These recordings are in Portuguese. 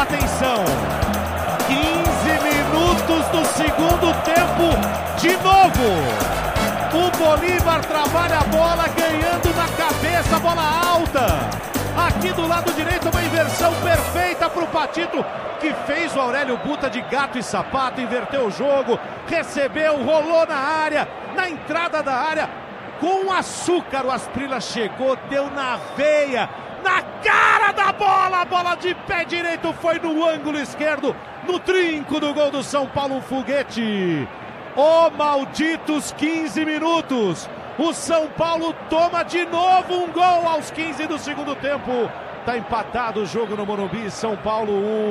Atenção, 15 minutos do segundo tempo de novo. O Bolívar trabalha a bola, ganhando na cabeça, bola alta. Aqui do lado direito, uma inversão perfeita para o Patito, que fez o Aurélio Buta de gato e sapato, inverteu o jogo, recebeu, rolou na área, na entrada da área, com açúcar. O Asprilla chegou, deu na veia, na cara da bola, a bola de pé direito foi no ângulo esquerdo, no trinco do gol do São Paulo, um foguete. Oh, malditos 15 minutos! O São Paulo toma de novo um gol aos 15 do segundo tempo. Tá empatado o jogo no Morumbi. São Paulo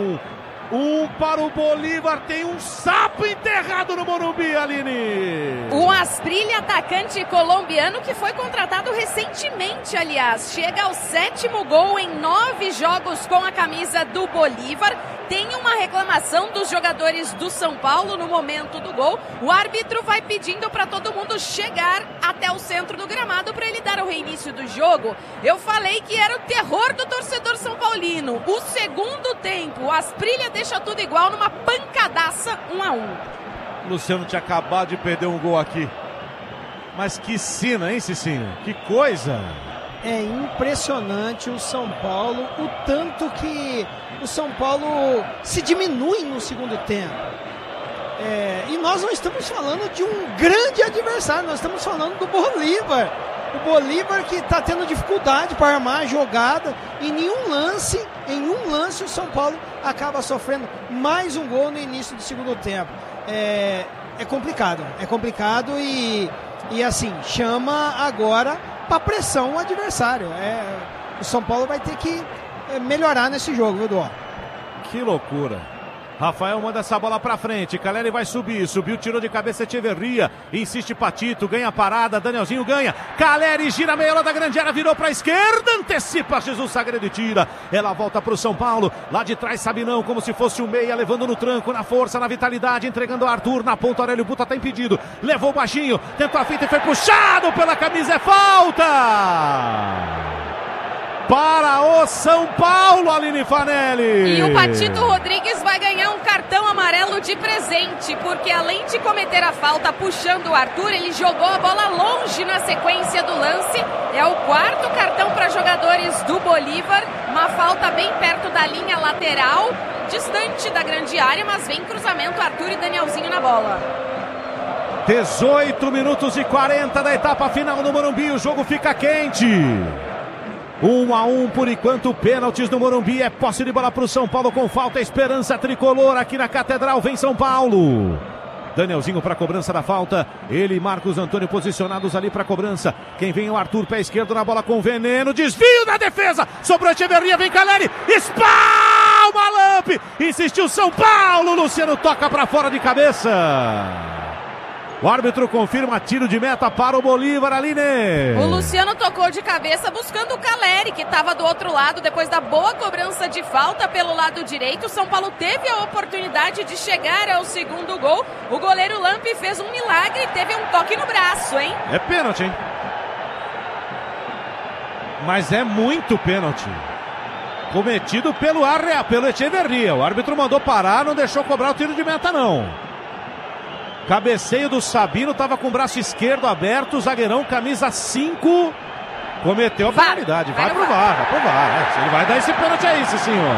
1 para o Bolívar. Tem um sapo enterrado no Morumbi, Aline. O Asprilla, atacante colombiano, que foi contratado recentemente, aliás. Chega ao 7º gol em 9 jogos com a camisa do Bolívar. Tem uma reclamação dos jogadores do São Paulo no momento do gol. O árbitro vai pedindo para todo mundo chegar até o centro do gramado para ele dar o reinício do jogo. Eu falei que era o terror do torcedor são paulino. O segundo tempo, o Asprilla deixa tudo igual numa pancadaça 1-1. Luciano tinha acabado de perder um gol aqui. Mas que sina, hein, Cicinho? Que coisa! É impressionante o São Paulo, o tanto que o São Paulo se diminui no segundo tempo. E nós não estamos falando de um grande adversário, nós estamos falando do Bolívar. O Bolívar que está tendo dificuldade para armar a jogada. Em um lance o São Paulo acaba sofrendo mais um gol no início do segundo tempo. É complicado e assim, chama agora para pressão o adversário. O São Paulo vai ter que melhorar nesse jogo, viu, Duó? Que loucura. Rafael manda essa bola pra frente, Caleri vai subir, subiu, tirou de cabeça Echeverria, insiste Patito, ganha a parada, Danielzinho ganha, Caleri gira meia da grande área, virou pra esquerda, antecipa Jesus Sagredo e tira, ela volta pro São Paulo, lá de trás Sabinão, como se fosse um meia, levando no tranco, na força, na vitalidade, entregando o Arthur, na ponta, Aurélio Buta tá impedido, levou baixinho, tentou a fita e foi puxado pela camisa, é falta! Para o São Paulo, Aline Fanelli. E o Patito Rodrigues vai ganhar um cartão amarelo de presente, porque além de cometer a falta puxando o Arthur, ele jogou a bola longe na sequência do lance. É o 4º cartão para jogadores do Bolívar, uma falta bem perto da linha lateral, distante da grande área, mas vem cruzamento, Arthur e Danielzinho na bola. 18 minutos e 40 da etapa final no Morumbi, o jogo fica quente. 1-1 por enquanto, pênaltis no Morumbi, é posse de bola para o São Paulo com falta, esperança tricolor aqui na Catedral, vem São Paulo. Danielzinho para a cobrança da falta, ele e Marcos Antônio posicionados ali para a cobrança, quem vem é o Arthur, pé esquerdo na bola com veneno, desvio da defesa, sobrou Echeverria, vem Caleri, espalma Lamp, insistiu São Paulo, Luciano toca para fora de cabeça. O árbitro confirma tiro de meta para o Bolívar, Aline. O Luciano tocou de cabeça buscando o Caleri, que estava do outro lado, depois da boa cobrança de falta pelo lado direito. O São Paulo teve a oportunidade de chegar ao segundo gol. O goleiro Lamp fez um milagre e teve um toque no braço, hein? É pênalti, hein? Mas é muito pênalti. Cometido pelo Echeverria. O árbitro mandou parar, não deixou cobrar o tiro de meta, não. Cabeceio do Sabino, estava com o braço esquerdo aberto, zagueirão, camisa 5, cometeu a penalidade, vai pro VAR. Ele vai dar esse pênalti aí, senhor.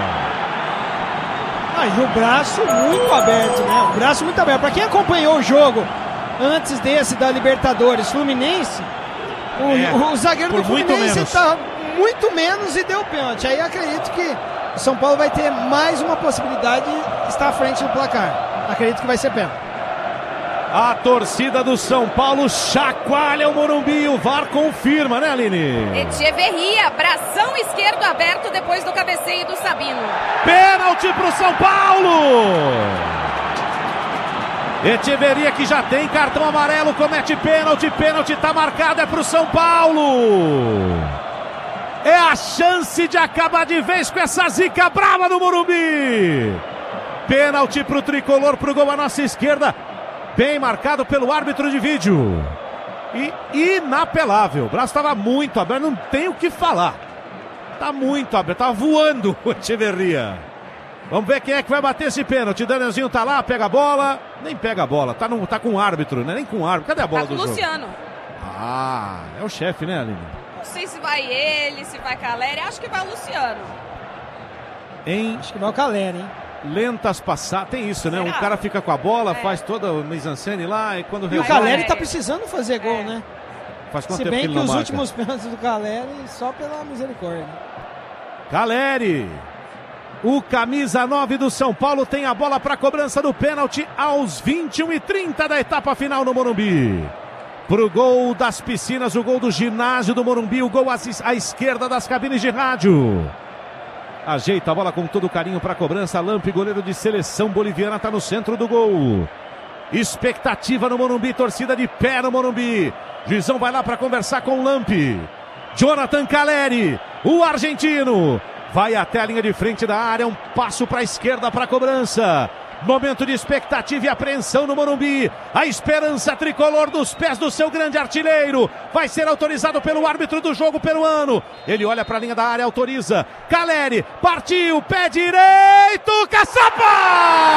E o braço muito aberto, né? O braço muito aberto. Para quem acompanhou o jogo antes desse da Libertadores Fluminense, o zagueiro do Fluminense estava muito menos e deu pênalti. Aí acredito que o São Paulo vai ter mais uma possibilidade de estar à frente do placar. Acredito que vai ser pênalti. A torcida do São Paulo chacoalha o Morumbi, o VAR confirma, né, Aline? Echeverria, bração esquerdo aberto depois do cabeceio do Sabino. Pênalti pro São Paulo! Echeverria, que já tem cartão amarelo, comete pênalti tá marcado, é pro São Paulo! É a chance de acabar de vez com essa zica brava do Morumbi! Pênalti pro tricolor, pro gol à nossa esquerda. Bem marcado pelo árbitro de vídeo. E inapelável. O braço estava muito aberto, não tem o que falar. Tá muito aberto, tá voando o Echeverria. Vamos ver quem é que vai bater esse pênalti. Danielzinho tá lá, pega a bola. Nem pega a bola, tá com o árbitro, né? Nem com o árbitro. Cadê a bola do jogo? Luciano. Ah, é o chefe, né, Aline? Não sei se vai ele, se vai Caleri. Acho que vai o Luciano. Acho que vai o Caleri, hein? Lentas passadas, tem isso, né? Será? Um cara fica com a bola, faz toda a mise-en-scène lá e quando E o Caleri tá precisando fazer gol, né? Faz quanto Se tempo bem que ele que não os marca? últimos pênaltis do Caleri só pela misericórdia. Caleri, o camisa 9 do São Paulo, tem a bola para cobrança do pênalti aos 21h30 da etapa final no Morumbi. Pro gol das piscinas, o gol do ginásio do Morumbi, o gol à esquerda das cabines de rádio. Ajeita a bola com todo carinho para a cobrança. Lampe, goleiro de seleção boliviana, está no centro do gol. Expectativa no Morumbi, torcida de pé no Morumbi. Juizão vai lá para conversar com o Lampe. Jonathan Caleri, o argentino, vai até a linha de frente da área, um passo para a esquerda para a cobrança. Momento de expectativa e apreensão no Morumbi. A esperança tricolor dos pés do seu grande artilheiro. Vai ser autorizado pelo árbitro do jogo peruano. Ele olha para a linha da área, autoriza. Caleri, partiu, pé direito, caçapa!